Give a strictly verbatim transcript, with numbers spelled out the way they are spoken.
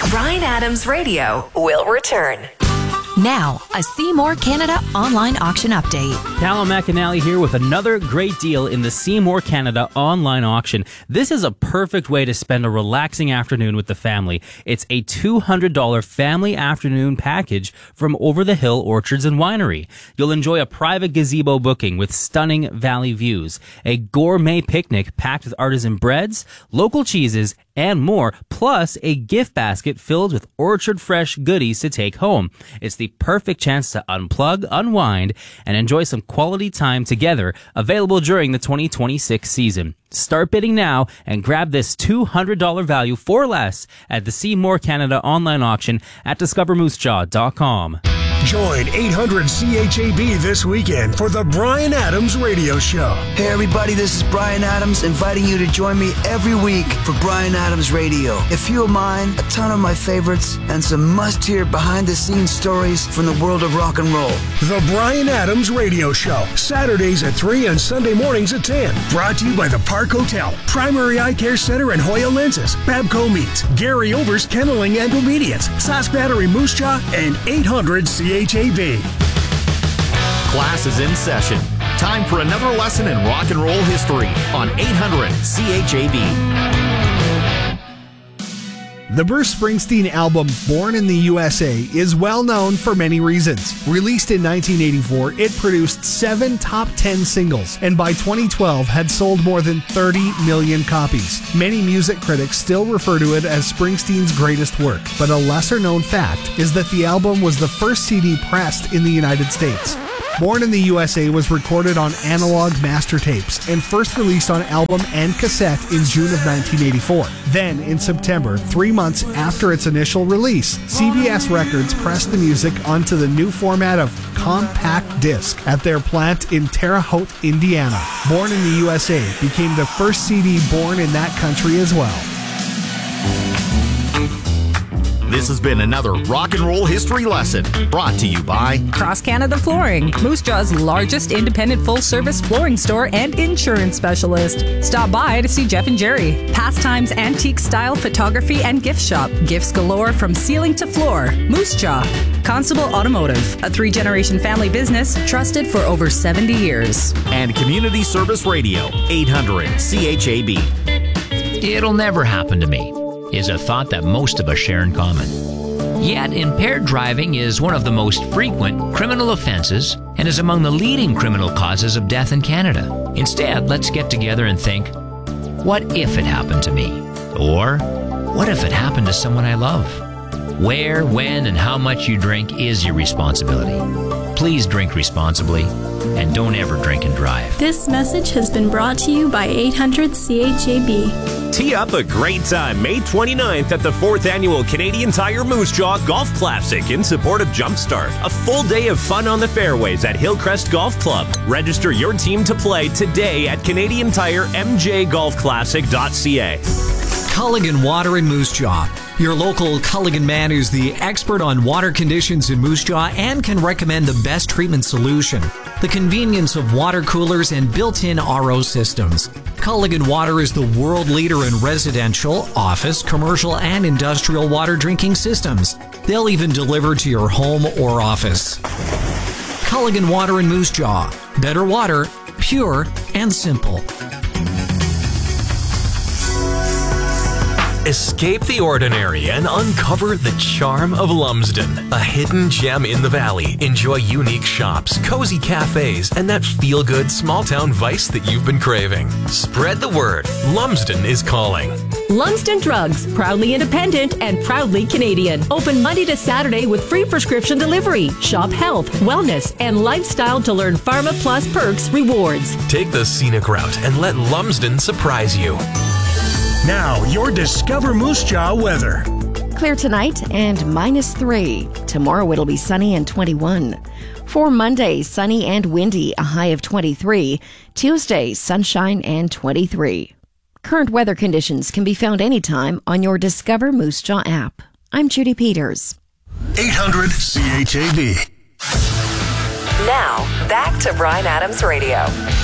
Bryan Adams Radio will return. Now, a Seymour Canada online auction update. Callum McAnally here with another great deal in the Seymour Canada online auction. This is a perfect way to spend a relaxing afternoon with the family. It's a two hundred dollars family afternoon package from Over the Hill Orchards and Winery. You'll enjoy a private gazebo booking with stunning valley views, a gourmet picnic packed with artisan breads, local cheeses, and more, plus a gift basket filled with orchard fresh goodies to take home. It's the perfect chance to unplug, unwind, and enjoy some quality time together, available during the twenty twenty-six season. Start bidding now and grab this two hundred dollars value for less at the Seymour Canada online auction at discover moose jaw dot com. Join eight hundred C H A B this weekend for the Bryan Adams Radio Show. Hey everybody, this is Bryan Adams inviting you to join me every week for Bryan Adams Radio. A few of mine, a ton of my favorites, and some must-hear behind-the-scenes stories from the world of rock and roll. The Bryan Adams Radio Show, Saturdays at three and Sunday mornings at ten. Brought to you by the Park Hotel, Primary Eye Care Center and Hoya Lenses, Babco Meats, Gary Over's Kenneling and Obedience, Sask Battery Moose Jaw, and eight hundred C H A B. Class is in session. Time for another lesson in rock and roll history on eight hundred C H A B. The Bruce Springsteen album Born in the U S A is well known for many reasons. Released in nineteen eighty-four, it produced seven top ten singles, and by twenty twelve had sold more than thirty million copies. Many music critics still refer to it as Springsteen's greatest work, but a lesser-known fact is that the album was the first C D pressed in the United States. Born in the U S A was recorded on analog master tapes and first released on album and cassette in June of nineteen eighty-four. Then, in September, three months after its initial release, C B S Records pressed the music onto the new format of compact disc at their plant in Terre Haute, Indiana. Born in the U S A became the first C D born in that country as well. This has been another rock and roll history lesson brought to you by Cross Canada Flooring, Moose Jaw's largest independent full-service flooring store and insurance specialist. Stop by to see Jeff and Jerry. Pastimes Antique Style Photography and Gift Shop. Gifts galore from ceiling to floor. Moose Jaw. Constable Automotive, a three-generation family business trusted for over seventy years. And Community Service Radio, eight hundred C H A B. It'll never happen to me is a thought that most of us share in common. Yet, impaired driving is one of the most frequent criminal offenses and is among the leading criminal causes of death in Canada. Instead, let's get together and think, what if it happened to me? Or, what if it happened to someone I love? Where, when, and how much you drink is your responsibility. Please drink responsibly and don't ever drink and drive. This message has been brought to you by eight hundred C H A B. Tee up a great time May twenty-ninth at the fourth Annual Canadian Tire Moose Jaw Golf Classic in support of Jumpstart. A full day of fun on the fairways at Hillcrest Golf Club. Register your team to play today at Canadian Tire M J Golf Classic dot C A. Culligan Water in Moose Jaw. Your local Culligan man is the expert on water conditions in Moose Jaw and can recommend the best treatment solution. The convenience of water coolers and built-in R O systems. Culligan Water is the world leader in residential, office, commercial, and industrial water drinking systems. They'll even deliver to your home or office. Culligan Water in Moose Jaw. Better water, pure and simple. Escape the ordinary and uncover the charm of Lumsden, a hidden gem in the valley. Enjoy unique shops, cozy cafes, and that feel-good small-town vice that you've been craving. Spread the word. Lumsden is calling. Lumsden Drugs, proudly independent and proudly Canadian. Open Monday to Saturday with free prescription delivery. Shop health, wellness, and lifestyle to learn Pharma Plus perks rewards. Take the scenic route and let Lumsden surprise you. Now, your Discover Moose Jaw weather. Clear tonight and minus three. Tomorrow it'll be sunny and twenty-one. For Monday, sunny and windy, a high of twenty-three. Tuesday, sunshine and twenty-three. Current weather conditions can be found anytime on your Discover Moose Jaw app. I'm Judy Peters. eight hundred C H A B. Now, back to Bryan Adams Radio.